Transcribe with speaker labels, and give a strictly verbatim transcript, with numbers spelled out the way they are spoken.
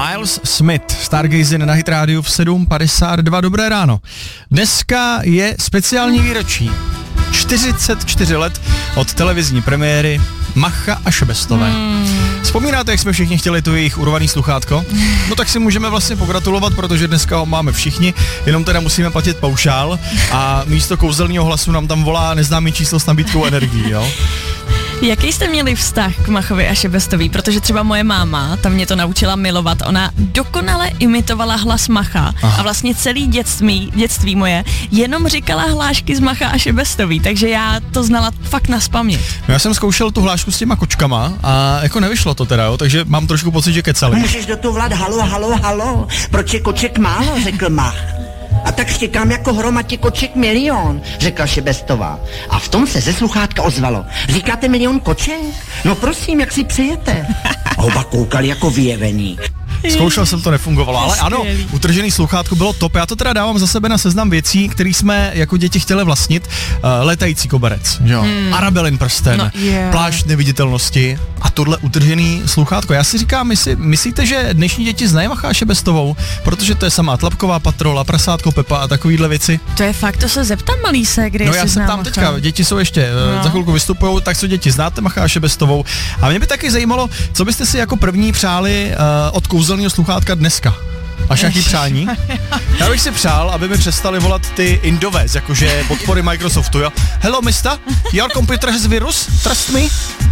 Speaker 1: Miles Smith, Stargazing na Hit Radio v sedm padesát dva. Dobré ráno. Dneska je speciální výročí. čtyřicet čtyři let od televizní premiéry Macha a Šebestové. Hmm. Vzpomínáte, jak jsme všichni chtěli tu jejich urvaný sluchátko? No tak si můžeme vlastně pogratulovat, protože dneska ho máme všichni, jenom teda musíme platit paušál a místo kouzelního hlasu nám tam volá neznámý číslo s nabídkou energií, jo?
Speaker 2: Jaký jste měli vztah k Machovi a Šebestový? Protože třeba moje máma, ta mě to naučila milovat, ona dokonale imitovala hlas Macha. Aha. A vlastně celý dětství, dětství moje jenom říkala hlášky z Macha a Šebestový, takže já to znala fakt nazpaměť.
Speaker 1: No já jsem zkoušel tu hlášku s těma kočkama a jako nevyšlo to teda, jo, takže mám trošku pocit, že kecali.
Speaker 3: Můžeš do toho vlád, halo, halo, halo, proč je koček málo, řekl Mach. A tak štěkám jako hromadě koček milion, řekla Šebestová. A v tom se ze sluchátka ozvalo. Říkáte milion koček? No prosím, jak si přejete? A oba koukali jako vyjevení.
Speaker 1: Zkoušel jsem, to nefungovalo, ale ano, utržený sluchátko bylo top. Já to teda dávám za sebe na seznam věcí, které jsme jako děti chtěli vlastnit. Uh, létající koberec, jo. Hmm. Arabelin prsten, no, yeah. Plášť neviditelnosti a tohle utržený sluchátko. Já si říkám, mysli, myslíte, že dnešní děti znají Macha a Šebestovou? Protože to je samá Tlapková patrola, Prasátko Pepa a takovýhle věci.
Speaker 2: To je fakt, to se zeptám malý se, kde
Speaker 1: No já se ptám teďka, děti jsou ještě, no. Za chvilku vystupujou, tak co děti, znáte Macha a Šebestovou? A mě by taky zajímalo, co byste si jako první přáli uh, od kouzelného sluchátka dneska. Máš nějaký přání? Já bych si přál, aby mi přestali volat ty Indové, jakože podpory Microsoftu, jo. Hello, mister, your computer has virus, trust me.